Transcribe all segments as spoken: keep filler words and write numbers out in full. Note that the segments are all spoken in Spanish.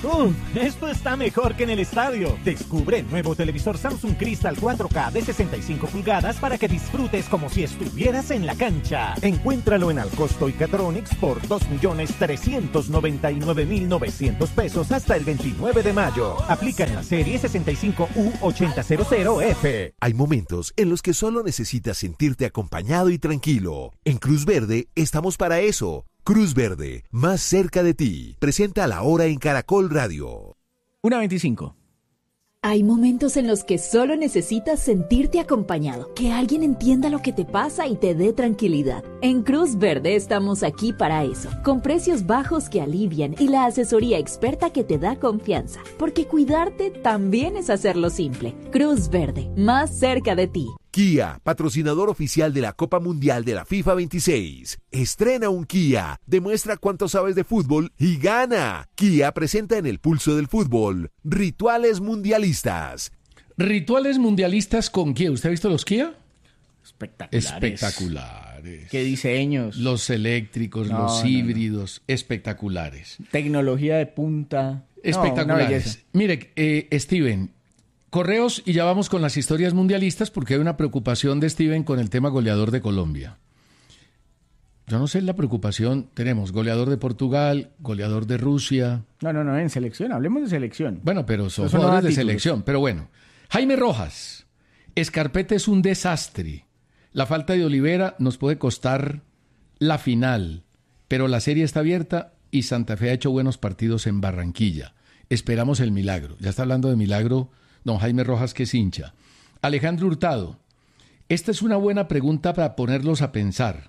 Uf, esto está mejor que en el estadio. Descubre el nuevo televisor Samsung Crystal cuatro K de sesenta y cinco pulgadas para que disfrutes como si estuvieras en la cancha. Encuéntralo en Alcosto y Catronics por dos millones trescientos noventa y nueve mil novecientos pesos hasta el veintinueve de mayo. Aplica en la serie sesenta y cinco U ochenta cero cero F. Hay momentos en los que solo necesitas sentirte acompañado y tranquilo. En Cruz Verde estamos para eso. Cruz Verde, más cerca de ti. Presenta La Hora en Caracol Radio. una veinticinco. Hay momentos en los que solo necesitas sentirte acompañado, que alguien entienda lo que te pasa y te dé tranquilidad. En Cruz Verde estamos aquí para eso, con precios bajos que alivian y la asesoría experta que te da confianza, porque cuidarte también es hacerlo simple. Cruz Verde, más cerca de ti. Kia, patrocinador oficial de la Copa Mundial de la FIFA veintiséis. Estrena un Kia, demuestra cuánto sabes de fútbol y gana. Kia presenta en el pulso del fútbol rituales mundialistas. Rituales mundialistas con Kia. ¿Usted ha visto los Kia? Espectaculares. Espectaculares. Qué diseños. Los eléctricos, No, los no, híbridos, no. Espectaculares. Tecnología de punta. Espectaculares. No, Mire, eh, Steven, correos y ya vamos con las historias mundialistas porque hay una preocupación de Steven con el tema goleador de Colombia. Yo no sé la preocupación. Tenemos goleador de Portugal, goleador de Rusia. No, no, no, en selección. Hablemos de selección. Bueno, pero son Eso jugadores no da de títulos. selección. Pero bueno, Jaime Rojas. Escarpeta es un desastre. La falta de Olivera nos puede costar la final. Pero la serie está abierta y Santa Fe ha hecho buenos partidos en Barranquilla. Esperamos el milagro. Ya está hablando de milagro don Jaime Rojas, que es hincha. Alejandro Hurtado. Esta es una buena pregunta para ponerlos a pensar.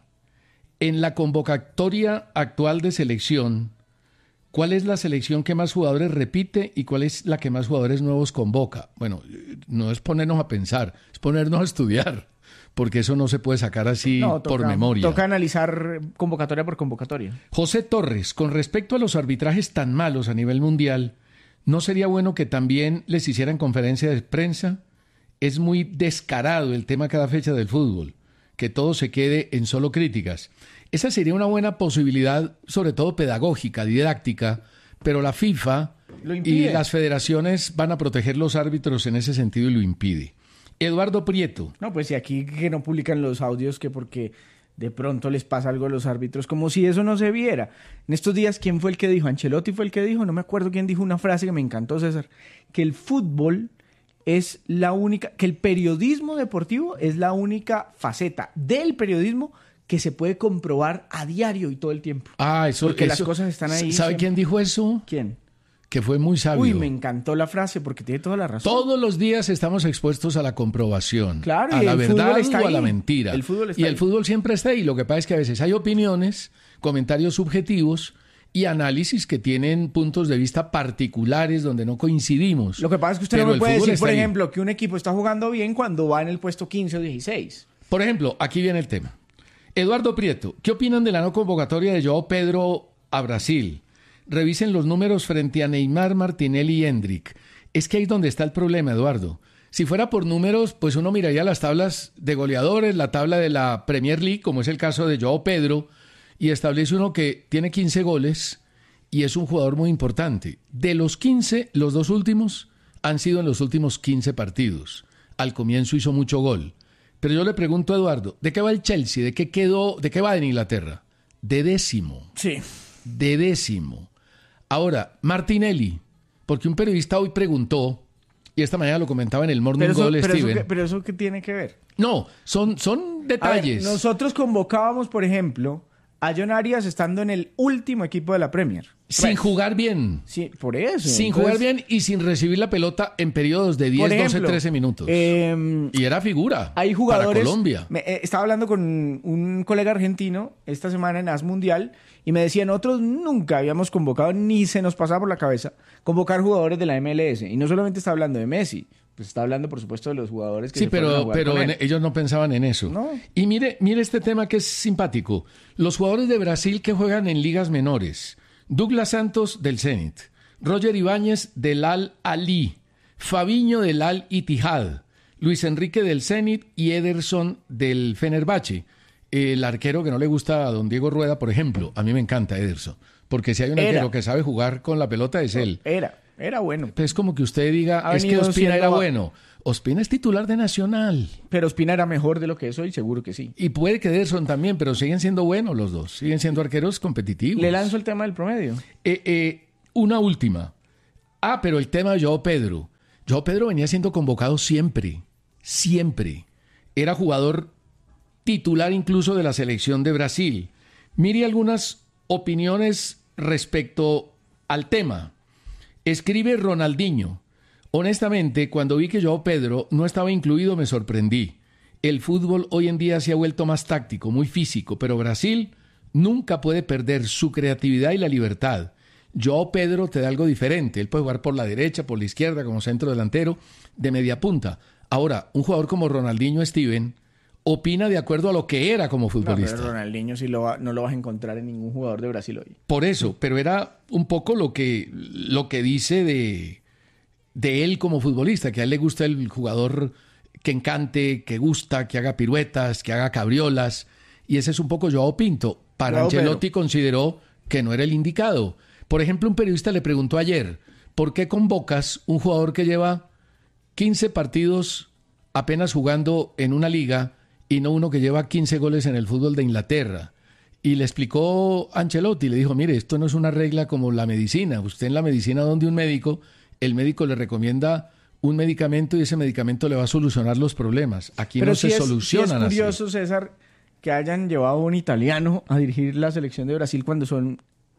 En la convocatoria actual de selección, ¿cuál es la selección que más jugadores repite y cuál es la que más jugadores nuevos convoca? Bueno, no es ponernos a pensar, es ponernos a estudiar, porque eso no se puede sacar así No, toca, por memoria. Toca analizar convocatoria por convocatoria. José Torres, con respecto a los arbitrajes tan malos a nivel mundial, ¿no sería bueno que también les hicieran conferencia de prensa? Es muy descarado el tema cada fecha del fútbol, que todo se quede en solo críticas. Esa sería una buena posibilidad, sobre todo pedagógica, didáctica, pero la FIFA Lo y impide. las federaciones van a proteger los árbitros en ese sentido y lo impide. Eduardo Prieto. No, pues y aquí que no publican los audios que porque de pronto les pasa algo a los árbitros, como si eso no se viera. En estos días, ¿quién fue el que dijo? Ancelotti fue el que dijo, no me acuerdo quién dijo una frase que me encantó, César, que el fútbol es la única, que el periodismo deportivo es la única faceta del periodismo que se puede comprobar a diario y todo el tiempo. Ah, eso. Porque las eso- cosas están ahí. ¿Sabe siempre. quién dijo eso? ¿Quién? Que fue muy sabio. Uy, me encantó la frase porque tiene toda la razón. Todos los días estamos expuestos a la comprobación, Claro, a y la el verdad fútbol está o a la ahí. mentira. El fútbol está y el ahí. fútbol siempre está ahí. Lo que pasa es que a veces hay opiniones, comentarios subjetivos y análisis que tienen puntos de vista particulares donde no coincidimos. Lo que pasa es que usted Pero no me el puede fútbol decir, está por ahí. ejemplo, que un equipo está jugando bien cuando va en el puesto quince o dieciséis. Por ejemplo, aquí viene el tema. Eduardo Prieto, ¿qué opinan de la no convocatoria de Joao Pedro a Brasil? Revisen los números frente a Neymar, Martinelli y Hendrick. Es que ahí es donde está el problema, Eduardo. Si fuera por números, pues uno miraría las tablas de goleadores, la tabla de la Premier League, como es el caso de Joao Pedro, y establece uno que tiene quince goles y es un jugador muy importante. De los quince, los dos últimos han sido en los últimos quince partidos. Al comienzo hizo mucho gol. Pero yo le pregunto a Eduardo, ¿de qué va el Chelsea? ¿De qué quedó? ¿De qué va en Inglaterra? De décimo. Sí. De décimo. Ahora, Martinelli, porque un periodista hoy preguntó, y esta mañana lo comentaba en el Morning Pero eso, Goal, pero, eso, Steven. ¿qué- pero eso qué tiene que ver. No, son, son A ver, detalles. nosotros convocábamos, por ejemplo, a John Arias estando en el último equipo de la Premier. Sin Pues, jugar bien. Sí, por eso. Sin Entonces, jugar bien y sin recibir la pelota en periodos de diez, por ejemplo, doce, trece minutos. eh, y era figura Hay jugadores. para Colombia. Me- eh, estaba hablando con un colega argentino esta semana en As Mundial y me decía, nosotros nunca habíamos convocado, ni se nos pasaba por la cabeza, convocar jugadores de la M L S. Y no solamente está hablando de Messi, pues está hablando, por supuesto, de los jugadores que Sí, se fueron a pero, jugar pero con en- él. ellos no pensaban en eso. No. Y mire, mire este tema que es simpático. Los jugadores de Brasil que juegan en ligas menores. Douglas Santos del Zenit, Roger Ibáñez del Al-Ali, Fabiño del Al-Ittihad, Luis Enrique del Zenit y Ederson del Fenerbahce. El arquero que no le gusta a don Diego Rueda, por ejemplo. A mí me encanta Ederson, porque si hay un Era. arquero que sabe jugar con la pelota es él. Era, era bueno. Es como que usted diga, Ha es que venido Ospina era siendo- bueno. Ospina es titular de Nacional. Pero Ospina era mejor de lo que es hoy, seguro que sí. Y puede que Ederson también, pero siguen siendo buenos los dos. Siguen siendo arqueros competitivos. Le lanzo el tema del promedio. Eh, eh, una última. Ah, pero el tema de João Pedro. João Pedro venía siendo convocado siempre. Siempre. Era jugador titular incluso de la selección de Brasil. Mire algunas opiniones respecto al tema. Escribe Ronaldinho. Honestamente, cuando vi que João Pedro no estaba incluido, me sorprendí. El fútbol hoy en día se ha vuelto más táctico, muy físico, pero Brasil nunca puede perder su creatividad y la libertad. João Pedro te da algo diferente. Él puede jugar por la derecha, por la izquierda, como centro delantero, de media punta. Ahora, un jugador como Ronaldinho Steven opina de acuerdo a lo que era como No, futbolista. pero Ronaldinho sí lo va- no lo vas a encontrar en ningún jugador de Brasil hoy. Por eso, pero era un poco lo que, lo que dice de, de él como futbolista, que a él le gusta el jugador que encante, que gusta, que haga piruetas, que haga cabriolas, y ese es un poco Joao Pinto. Para Joao Ancelotti Pedro. consideró que no era el indicado. Por ejemplo, un periodista le preguntó ayer, ¿por qué convocas un jugador que lleva quince partidos apenas jugando en una liga y no uno que lleva quince goles en el fútbol de Inglaterra? Y le explicó Ancelotti, le dijo, mire, esto no es una regla como la medicina. Usted en la medicina donde un médico, el médico le recomienda un medicamento y ese medicamento le va a solucionar los problemas. Aquí no sí se es, sí solucionan es así. curioso, César, que hayan llevado a un italiano a dirigir la selección de Brasil cuando son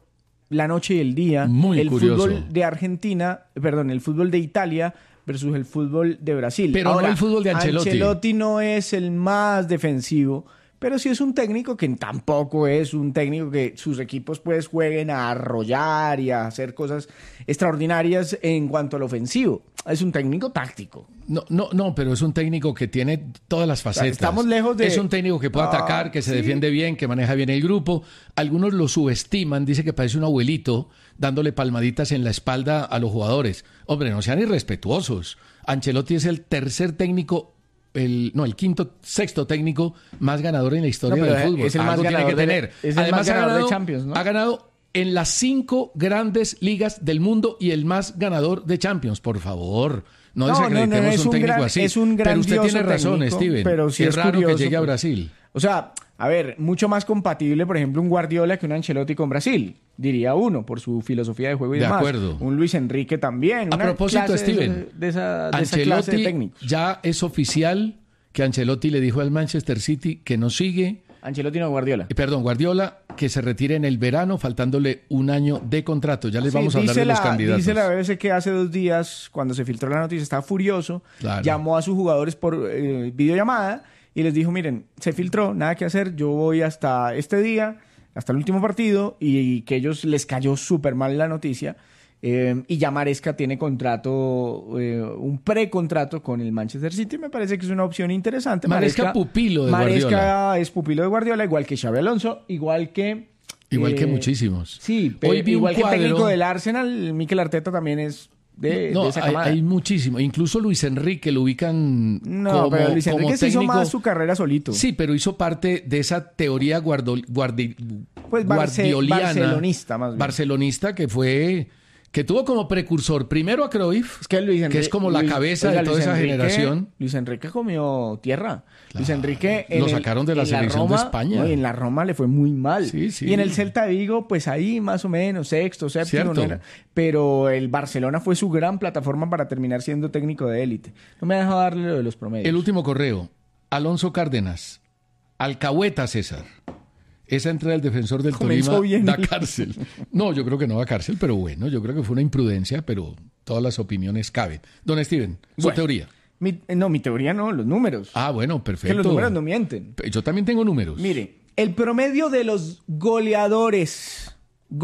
la noche y el día. Muy el curioso. fútbol de Argentina, perdón, el fútbol de Italia versus el fútbol de Brasil. Pero no Ahora, el fútbol de Ancelotti. Ancelotti no es el más defensivo, pero sí es un técnico que tampoco es un técnico que sus equipos pues jueguen a arrollar y a hacer cosas extraordinarias en cuanto al ofensivo. Es un técnico táctico. No, no, no, pero es un técnico que tiene todas las facetas. estamos lejos de- Es un técnico que puede Ah, atacar, que se sí. defiende bien, que maneja bien el grupo. Algunos lo subestiman, dice que parece un abuelito dándole palmaditas en la espalda a los jugadores. Hombre, no sean irrespetuosos. Ancelotti es el tercer técnico, el no, el quinto, sexto técnico más ganador en la historia No, pero del fútbol. es el más Algo tiene ganador que de- tener. es el Además, más ha ganador de ganado, Champions, ¿no? ha ganado en las cinco grandes ligas del mundo y el más ganador de Champions. Por favor, no, No, no, desacreditemos no, es un un técnico gran- así. es un Pero usted grandioso tiene razón, técnico, Steven. pero sí es raro curioso, que llegue a pues. Brasil. O sea, a ver, mucho más compatible, por ejemplo, un Guardiola que un Ancelotti con Brasil, diría uno, por su filosofía de juego y De demás. acuerdo. Un Luis Enrique también. A una propósito, clase de- Steven, de, esa, de esa clase de Ancelotti técnicos. ya es oficial que Ancelotti le dijo al Manchester City que no sigue, Ancelotti no Guardiola. eh, perdón, Guardiola, que se retire en el verano, faltándole un año de contrato. Ya les Sí, vamos a hablar dice de los la- candidatos. Dice la B B C que hace dos días, cuando se filtró la noticia, estaba furioso, Claro. llamó a sus jugadores por eh, videollamada y les dijo, miren, se filtró, nada que hacer, yo voy hasta este día, hasta el último partido, y, y que ellos les cayó súper mal la noticia. Eh, y ya Maresca tiene contrato, eh, un precontrato con el Manchester City. Me parece que es una opción interesante. Maresca pupilo de Maresca Guardiola. es pupilo de Guardiola, igual que Xabi Alonso, igual que... Igual que eh, muchísimos. Sí, Hoy pero vi un igual que el cuadro- técnico del Arsenal, Mikel Arteta también es de, No, de esa hay, camada. hay muchísimo. Incluso Luis Enrique lo ubican No, como, pero Luis como Enrique se hizo técnico. más su carrera solito. Sí, pero hizo parte de esa teoría guardo- guardi- Pues barce- guardioliana, barcelonista, más bien. barcelonista, que fue que tuvo como precursor primero a Cruyff, Es que Luis Enrique, es como la Luis- cabeza oiga, de toda Luis esa Enrique- generación. Luis Enrique comió tierra. Luis Claro. Enrique Lo en el- sacaron de la en selección de Roma, España. no, y en la Roma le fue muy mal. Sí, sí. Y en el Celta de Vigo, pues ahí más o menos, sexto, séptimo. Cierto. No era- pero el Barcelona fue su gran plataforma para terminar siendo técnico de élite. No me ha dejado darle lo de los promedios. El último correo, Alonso Cárdenas, alcahueta César. Esa entrada del defensor del Comenzó Tolima bien. da cárcel. No, yo creo que no da cárcel, pero bueno, yo creo que fue una imprudencia, pero todas las opiniones caben. Don Steven, su Bueno. teoría. Mi- no, mi teoría no, los números. Ah, bueno, que perfecto. los números no mienten. Yo también tengo números. Mire, el promedio de los goleadores,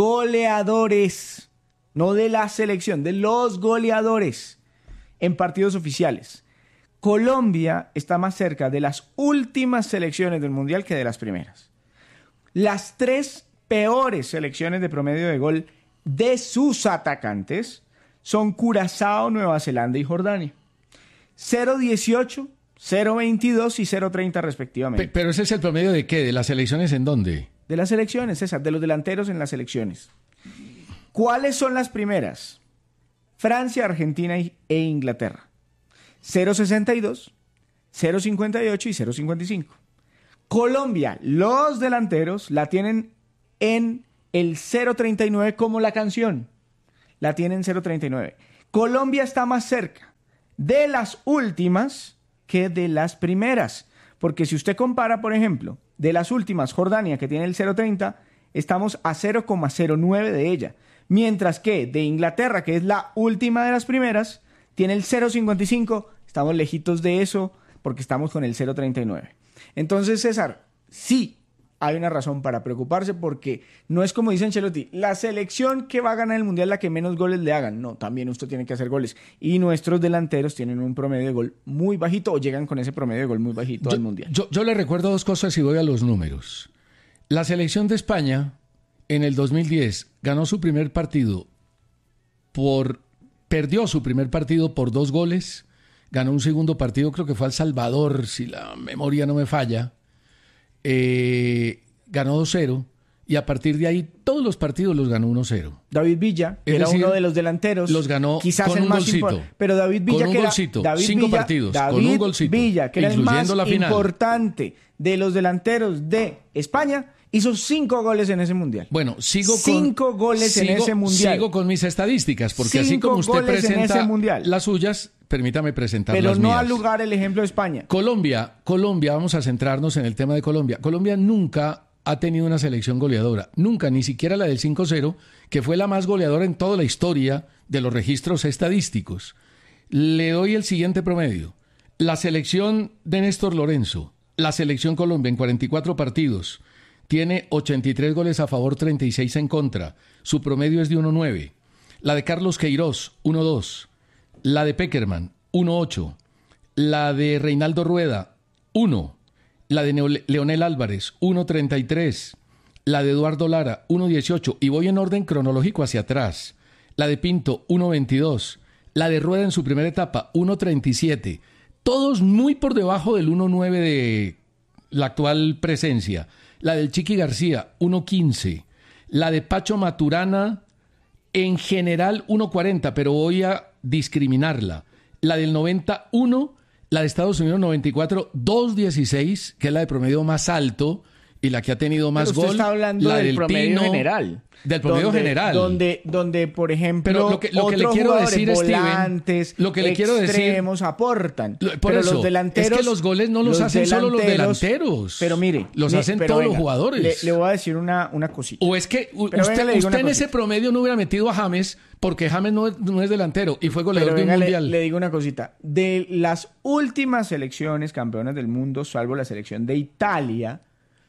goleadores, no de la selección, de los goleadores en partidos oficiales. Colombia está más cerca de las últimas selecciones del Mundial que de las primeras. Las tres peores selecciones de promedio de gol de sus atacantes son Curazao, Nueva Zelanda y Jordania. cero dieciocho, cero veintidós y cero treinta respectivamente. Pe- pero ese es el promedio de qué, de las elecciones en dónde. De las selecciones, esas, de los delanteros en las selecciones. ¿Cuáles son las primeras? Francia, Argentina y- e Inglaterra. cero coma sesenta y dos, cero coma cincuenta y ocho y cero coma cincuenta y cinco. Colombia, los delanteros la tienen en el cero coma treinta y nueve como la canción. La tienen en cero coma treinta y nueve. Colombia está más cerca de las últimas que de las primeras. Porque si usted compara, por ejemplo, de las últimas, Jordania, que tiene el cero coma treinta, estamos a cero coma cero nueve de ella. Mientras que de Inglaterra, que es la última de las primeras, tiene el cero coma cincuenta y cinco. Estamos lejitos de eso porque estamos con el cero coma treinta y nueve. Entonces, César, sí hay una razón para preocuparse porque no es como dice Ancelotti, la selección que va a ganar el Mundial la que menos goles le hagan. No, también usted tiene que hacer goles. Y nuestros delanteros tienen un promedio de gol muy bajito o llegan con ese promedio de gol muy bajito Yo, al Mundial. yo, yo le recuerdo dos cosas y voy a los números. La selección de España en el dos mil diez ganó su primer partido por... Perdió su primer partido por dos goles. Ganó un segundo partido, creo que fue al Salvador, si la memoria no me falla. Eh, ganó dos cero. Y a partir de ahí, todos los partidos los ganó uno cero. David Villa, que Es era decir, uno de los delanteros, los ganó quizás con el un más golcito. importante. Pero David Villa, Con un que era, golcito, David cinco Villa, partidos, David con un golcito, Villa, que era el más incluyendo la final. importante de los delanteros de España, hizo cinco goles en ese Mundial. Bueno, sigo con... Cinco goles en sigo- ese Mundial. Sigo con mis estadísticas, porque así Cinco como usted goles en presenta ese Mundial. las suyas, permítame presentar Pero las no mías. al lugar el ejemplo de España. Colombia, Colombia, vamos a centrarnos en el tema de Colombia. Colombia nunca ha tenido una selección goleadora, nunca, ni siquiera la del cinco cero, que fue la más goleadora en toda la historia de los registros estadísticos. Le doy el siguiente promedio. La selección de Néstor Lorenzo, la selección Colombia en cuarenta y cuatro partidos, tiene ochenta y tres goles a favor, treinta y seis en contra. Su promedio es de uno coma nueve. La de Carlos Queiroz, uno coma dos. La de Peckerman, uno coma ocho. La de Reinaldo Rueda, uno. La de Neo- Leonel Álvarez, uno coma treinta y tres. La de Eduardo Lara, uno coma dieciocho. Y voy en orden cronológico hacia atrás. La de Pinto, uno coma veintidós. La de Rueda en su primera etapa, uno coma treinta y siete. Todos muy por debajo del uno coma nueve de la actual presencia. La del Chiqui García, uno coma quince. La de Pacho Maturana, en general uno coma cuarenta, pero voy a discriminarla. La del noventa y uno, la de Estados Unidos noventa y cuatro, dos coma dieciséis, que es la de promedio más alto y la que ha tenido más Pero usted gol. está hablando la del promedio Pino, general. Del promedio donde, general. Donde, donde, por ejemplo, Pero lo que- lo que le otros quiero jugadores, decir, Steven, volantes, lo que le quiero decir- extremos aportan. Lo- por pero eso, los delanteros, es que los goles no los hacen solo los delanteros. Pero mire, Los mi- hacen pero todos los venga, jugadores. Le, le voy a decir una, una cosita. O es que u- Pero usted, venga, le digo usted una en ese cosita. promedio no hubiera metido a James porque James no, es- no es delantero y fue goleador Pero de un venga, le, mundial. le digo una cosita. De las últimas selecciones campeonas del mundo, salvo la selección de Italia,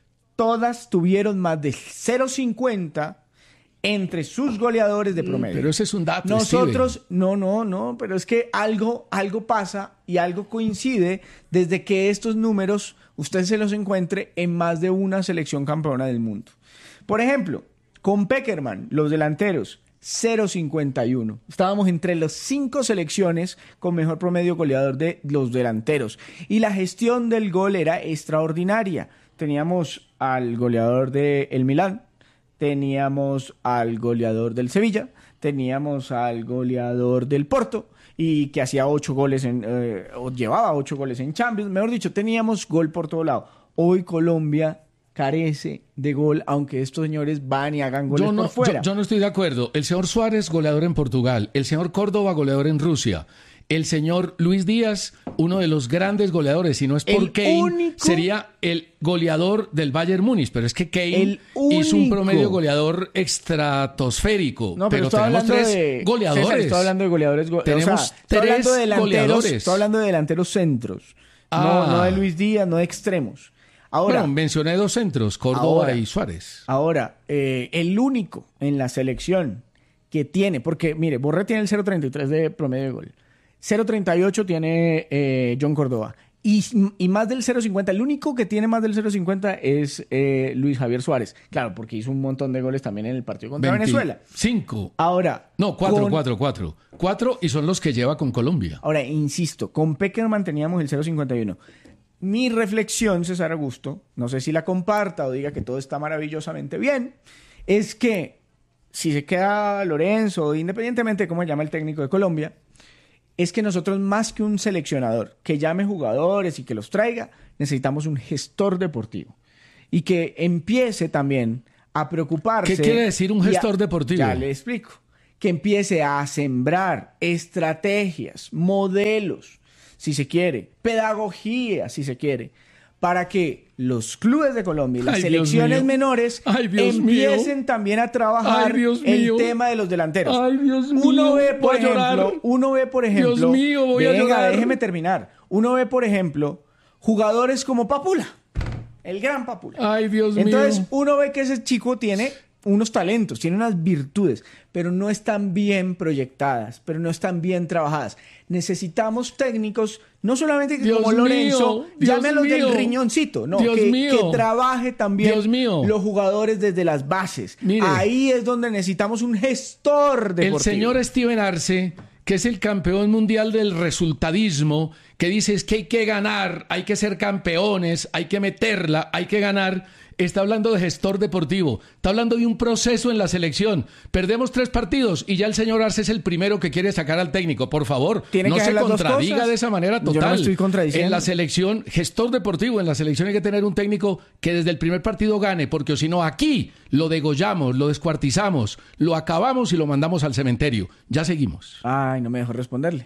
todas tuvieron más de cero coma cincuenta entre sus goleadores de promedio. Pero ese es un dato, Nosotros, Steven. no, no, no, pero es que algo, algo pasa y algo coincide desde que estos números usted se los encuentre en más de una selección campeona del mundo. Por ejemplo, con Peckerman, los delanteros, cero coma cincuenta y uno. Estábamos entre las cinco selecciones con mejor promedio goleador de los delanteros. Y la gestión del gol era extraordinaria. Teníamos al goleador del Milán, teníamos al goleador del Sevilla, teníamos al goleador del Porto, y que hacía ocho goles, en, eh, o llevaba ocho goles en Champions. Mejor dicho, teníamos gol por todo lado. Hoy Colombia carece de gol, aunque estos señores van y hagan goles Yo no, por fuera. yo- yo no estoy de acuerdo. El señor Suárez, goleador en Portugal. El señor Córdoba, goleador en Rusia. El señor Luis Díaz, uno de los grandes goleadores, si no es por El Kane, único- sería el goleador del Bayern Múnich. Pero es que Kane El hizo un único- promedio goleador estratosférico. No, pero, pero estoy tenemos hablando tres de goleadores. César, estoy hablando de goleadores. go- Tenemos o sea, estoy hablando tres de delanteros, goleadores. Estoy hablando de delanteros centros. Ah. No, no de Luis Díaz, no de extremos. Ahora, Bueno, mencioné dos centros, Córdoba Ahora. y Suárez. ahora eh, el único en la selección que tiene, porque mire, Borré tiene el cero coma treinta y tres de promedio de gol. cero coma treinta y ocho tiene eh, John Córdoba. Y, y más del cero coma cincuenta, el único que tiene más del cero coma cincuenta es eh, Luis Javier Suárez. Claro, porque hizo un montón de goles también en el partido contra Venezuela. Cinco. Ahora, No, cuatro, con- cuatro, cuatro. Cuatro y son los que lleva con Colombia. Ahora, insisto, con Peckerman teníamos el cero coma cincuenta y uno. Mi reflexión, César Augusto, no sé si la comparta o diga que todo está maravillosamente bien, es que si se queda Lorenzo, independientemente de cómo se llama el técnico de Colombia, es que nosotros más que un seleccionador que llame jugadores y que los traiga, necesitamos un gestor deportivo. Y que empiece también a preocuparse. ¿Qué quiere decir un gestor a, deportivo? Ya le explico. Que empiece a sembrar estrategias, modelos, si se quiere, pedagogía, si se quiere, para que los clubes de Colombia y las Ay, selecciones menores Ay, empiecen mío. también a trabajar Ay, el mío. tema de los delanteros. Ay, Dios mío. Uno ve, por Voy a llorar. ejemplo, uno ve, por ejemplo, Dios mío, voy a venga, llorar. déjeme terminar. Uno ve, por ejemplo, jugadores como Papula, el gran Papula. Ay, Dios Entonces, mío. uno ve que ese chico tiene unos talentos, tiene unas virtudes, pero no están bien proyectadas, pero no están bien trabajadas. Necesitamos técnicos, no solamente que Dios como Lorenzo, mío, Dios llámelos mío. del riñoncito, no, Dios que, mío. que trabaje también Dios mío. los jugadores desde las bases. Mire. Ahí es donde necesitamos un gestor deportivo. El señor Steven Arce, que es el campeón mundial del resultadismo, que dice es que hay que ganar, hay que ser campeones, hay que meterla, hay que ganar, está hablando de gestor deportivo, está hablando de un proceso en la selección. Perdemos tres partidos y ya el señor Arce es el primero que quiere sacar al técnico. Por favor, Tiene no que se hacer las dos contradiga cosas. de esa manera total. Yo no me estoy contradiciendo. En la selección, gestor deportivo, en la selección hay que tener un técnico que desde el primer partido gane, porque si no aquí lo degollamos, lo descuartizamos, lo acabamos y lo mandamos al cementerio. Ya seguimos. Ay, no me dejó responderle.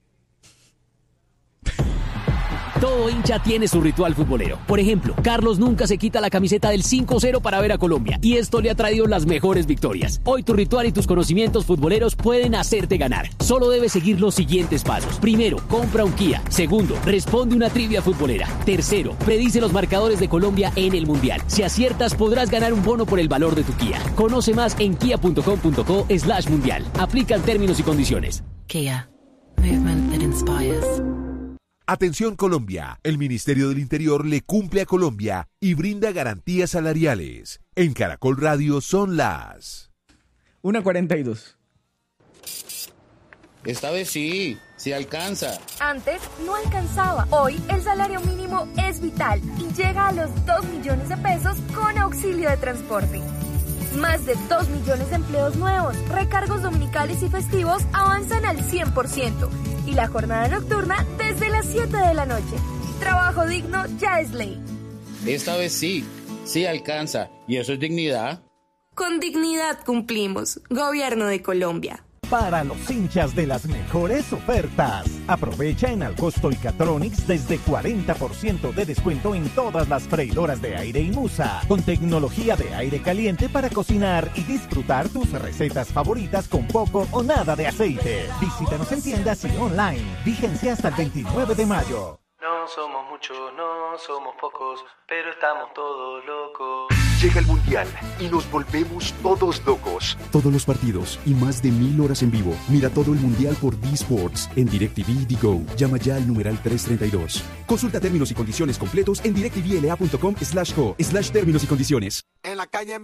Todo hincha tiene su ritual futbolero. Por ejemplo, Carlos nunca se quita la camiseta del cinco cero para ver a Colombia, y esto le ha traído las mejores victorias. Hoy tu ritual y tus conocimientos futboleros pueden hacerte ganar. Solo debes seguir los siguientes pasos. Primero, compra un Kia. Segundo, responde una trivia futbolera. Tercero, predice los marcadores de Colombia en el Mundial. Si aciertas, podrás ganar un bono por el valor de tu Kia. Conoce más en kia punto com punto co slash mundial. Aplican términos y condiciones. Kia. Movement that inspires. Atención Colombia, el Ministerio del Interior le cumple a Colombia y brinda garantías salariales. En Caracol Radio son las una cuarenta y dos. Esta vez sí, sí alcanza. Antes no alcanzaba. Hoy el salario mínimo es vital y llega a los dos millones de pesos con auxilio de transporte. Más de dos millones de empleos nuevos, recargos dominicales y festivos avanzan al cien por ciento y la jornada nocturna desde las siete de la noche. Trabajo digno ya es ley. Esta vez sí, sí alcanza. ¿Y eso es dignidad? Con dignidad cumplimos. Gobierno de Colombia. Para los hinchas de las mejores ofertas. Aprovecha en Alcosto y Catronics desde cuarenta por ciento de descuento en todas las freidoras de aire y Musa, con tecnología de aire caliente para cocinar y disfrutar tus recetas favoritas con poco o nada de aceite. Visítanos en tiendas y online. Vigencia hasta el veintinueve de mayo. No somos muchos, no somos pocos, pero estamos todos locos. Llega el Mundial y nos volvemos todos locos. Todos los partidos y más de mil horas en vivo. Mira todo el Mundial por D Sports en DirecTV y Go. Llama ya al numeral trescientos treinta y dos. Consulta términos y condiciones completos en directvla punto com slash co slash términos y condiciones. En la calle